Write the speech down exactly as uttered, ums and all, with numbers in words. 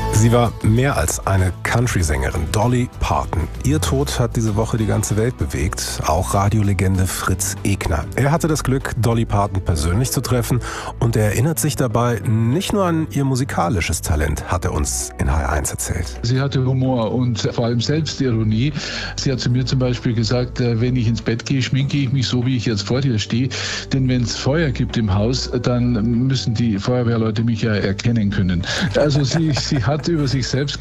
Sie war mehr als eine Country-Sängerin, Dolly Parton. Ihr Tod hat diese Woche die ganze Welt bewegt, auch Radiolegende Fritz Egner. Er hatte das Glück, Dolly Parton persönlich zu treffen und er erinnert sich dabei nicht nur an ihr musikalisches Talent, hat er uns in H R eins erzählt. Sie hatte Humor und vor allem Selbstironie. Sie hat zu mir zum Beispiel gesagt, wenn ich ins Bett gehe, schminke ich mich so, wie ich jetzt vor dir stehe. Denn wenn es Feuer gibt im Haus, dann müssen die Feuerwehrleute mich ja erkennen können. Also sie, sie hat über sich selbst